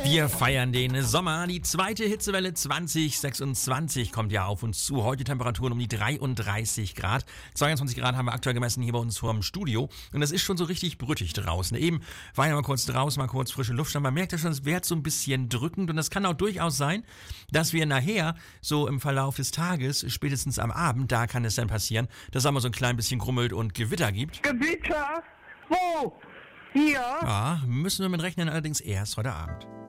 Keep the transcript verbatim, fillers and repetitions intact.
Wir feiern den Sommer. Die zweite Hitzewelle zwanzig sechsundzwanzig kommt ja auf uns zu. Heute Temperaturen um die dreiunddreißig Grad. zweiundzwanzig Grad haben wir aktuell gemessen hier bei uns vor dem Studio. Und das ist schon so richtig brüttig draußen. Eben war ja mal kurz draußen, mal kurz frische Luft. Man merkt ja schon, es wird so ein bisschen drückend. Und es kann auch durchaus sein, dass wir nachher so im Verlauf des Tages, spätestens am Abend, da kann es dann passieren, dass es mal so ein klein bisschen grummelt und Gewitter gibt. Gewitter? Wo? Hier? Ja, müssen wir mit rechnen, allerdings erst heute Abend.